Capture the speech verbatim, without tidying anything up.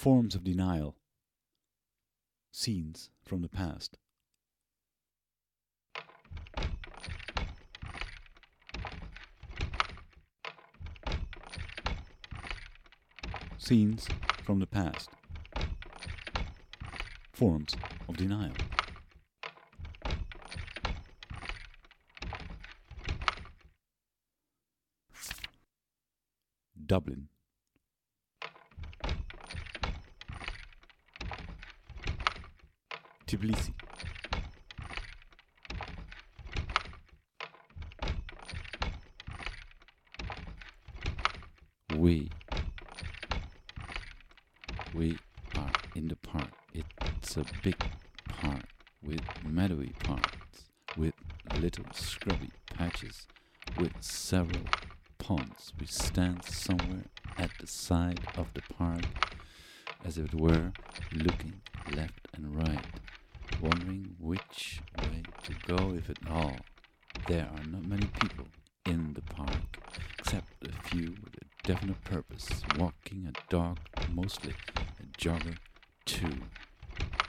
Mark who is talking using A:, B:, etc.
A: Forms of denial. Scenes from the past. Scenes from the past. Forms of denial. Dublin. Tbilisi. We we are in the park. It's a big park with meadowy parts, with little scrubby patches, with several ponds. We stand somewhere at the side of the park, as it were, looking left and right, wondering which way to go, if at all. There are not many people in the park, except a few with a definite purpose, walking a dog, mostly a jogger too.